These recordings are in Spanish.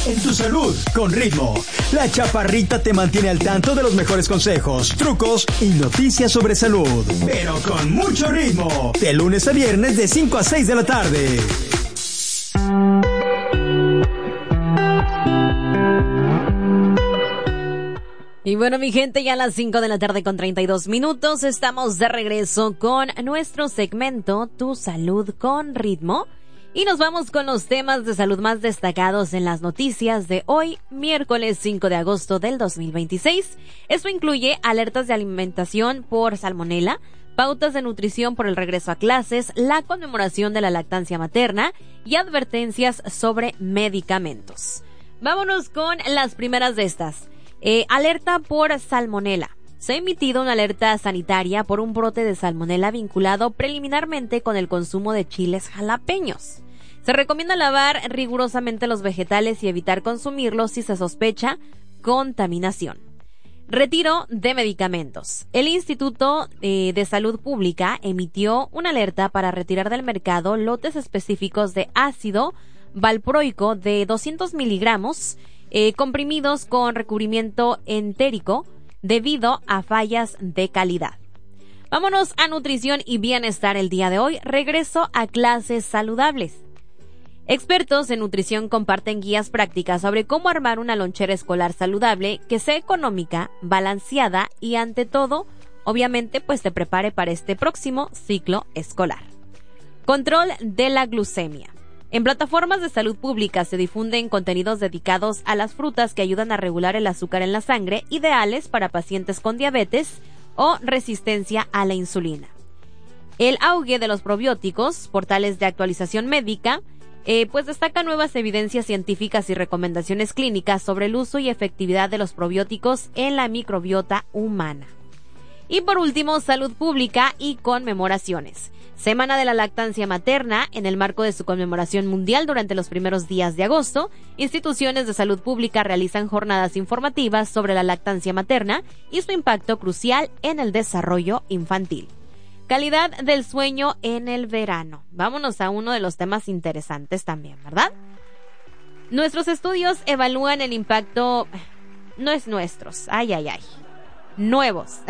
en tu salud con ritmo. La Chaparrita te mantiene al tanto de los mejores consejos, trucos y noticias sobre salud. Pero con mucho ritmo. De lunes a viernes de 5 a 6 de la tarde. Y bueno, mi gente, ya a las 5 de la tarde con 32 minutos estamos de regreso con nuestro segmento Tu Salud con Ritmo. Y nos vamos con los temas de salud más destacados en las noticias de hoy, miércoles 5 de agosto del 2026. Esto incluye alertas de alimentación por salmonela, pautas de nutrición por el regreso a clases, la conmemoración de la lactancia materna y advertencias sobre medicamentos. Vámonos con las primeras de estas. Alerta por salmonela. Se ha emitido una alerta sanitaria por un brote de salmonela vinculado preliminarmente con el consumo de chiles jalapeños. Se recomienda lavar rigurosamente los vegetales y evitar consumirlos si se sospecha contaminación. Retiro de medicamentos. El Instituto de Salud Pública emitió una alerta para retirar del mercado lotes específicos de ácido valproico de 200 miligramos comprimidos con recubrimiento entérico debido a fallas de calidad. Vámonos a nutrición y bienestar el día de hoy. Regreso a clases saludables. Expertos en nutrición comparten guías prácticas sobre cómo armar una lonchera escolar saludable que sea económica, balanceada y ante todo, obviamente, pues te prepare para este próximo ciclo escolar. Control de la glucemia. En plataformas de salud pública se difunden contenidos dedicados a las frutas que ayudan a regular el azúcar en la sangre, ideales para pacientes con diabetes o resistencia a la insulina. El auge de los probióticos, portales de actualización médica, pues destaca nuevas evidencias científicas y recomendaciones clínicas sobre el uso y efectividad de los probióticos en la microbiota humana. Y por último, salud pública y conmemoraciones. Semana de la Lactancia Materna. En el marco de su conmemoración mundial durante los primeros días de agosto, instituciones de salud pública realizan jornadas informativas sobre la lactancia materna y su impacto crucial en el desarrollo infantil. Calidad del sueño en el verano. Vámonos a uno de los temas interesantes también, ¿verdad? Nuestros estudios evalúan el impacto... No es nuestros. Nuevos.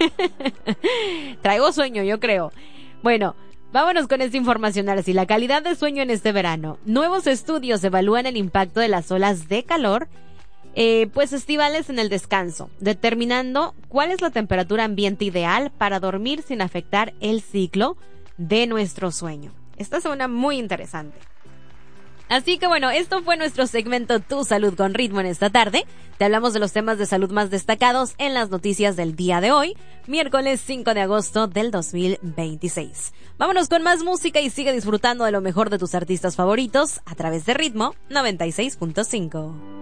Traigo sueño, yo creo. Bueno, vámonos con esta información ahora sí. La calidad de sueño en este verano. Nuevos estudios evalúan el impacto de las olas de calor, pues estivales en el descanso, determinando cuál es la temperatura ambiente ideal para dormir sin afectar el ciclo de nuestro sueño. Esta suena muy interesante. Así que bueno, esto fue nuestro segmento Tu Salud con Ritmo en esta tarde. Te hablamos de los temas de salud más destacados en las noticias del día de hoy, miércoles 5 de agosto del 2026. Vámonos con más música y sigue disfrutando de lo mejor de tus artistas favoritos a través de Ritmo 96.5.